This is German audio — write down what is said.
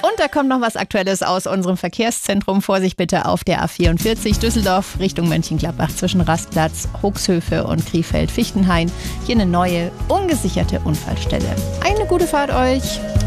Und da kommt noch was Aktuelles aus unserem Verkehrszentrum. Vorsicht bitte auf der A44 Düsseldorf Richtung Mönchengladbach zwischen Rastplatz, Huxhöfe und Krefeld-Fichtenhain. Hier eine neue, ungesicherte Unfallstelle. Eine gute Fahrt euch!